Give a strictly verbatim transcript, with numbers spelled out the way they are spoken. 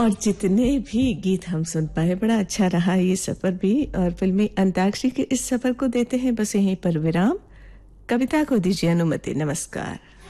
और जितने भी गीत हम सुन पाए बड़ा अच्छा रहा ये सफर भी। और फिल्मी अंताक्षरी के इस सफर को देते हैं बस यहीं पर विराम। कविता को दीजिए अनुमति। नमस्कार।